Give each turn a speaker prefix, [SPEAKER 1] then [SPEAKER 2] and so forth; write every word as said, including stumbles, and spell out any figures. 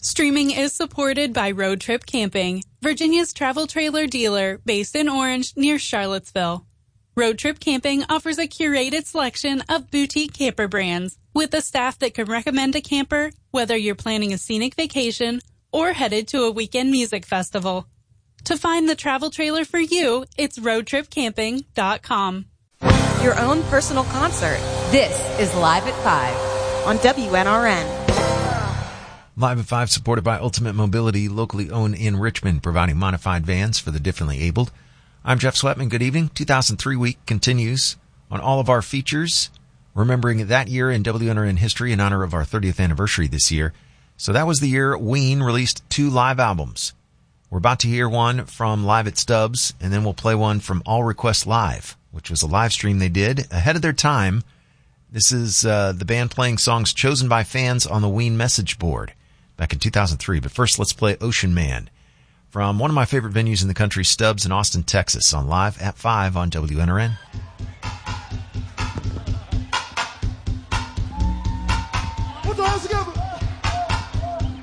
[SPEAKER 1] Streaming is supported by Road Trip Camping, Virginia's travel trailer dealer based in Orange near Charlottesville. Road Trip Camping offers a curated selection of boutique camper brands with a staff that can recommend a camper whether you're planning a scenic vacation or headed to a weekend music festival. To find the travel trailer for you, it's road trip camping dot com.
[SPEAKER 2] Your own personal concert.
[SPEAKER 3] This is Live at five
[SPEAKER 2] on W N R N.
[SPEAKER 4] Live at five, supported by Ultimate Mobility, locally owned in Richmond, providing modified vans for the differently abled. I'm Jeff Sweatman. Good evening. two thousand three week continues on all of our features, remembering that year in W N R N history in honor of our thirtieth anniversary this year. So that was the year Ween released two live albums. We're about to hear one from Live at Stubbs, and then we'll play one from All Request Live, which was a live stream they did ahead of their time. This is uh, the band playing songs chosen by fans on the Ween message board back in two thousand three. But first, let's play Ocean Man from one of my favorite venues in the country, Stubbs in Austin, Texas, on Live at five on W N R N.
[SPEAKER 5] Put your hands together.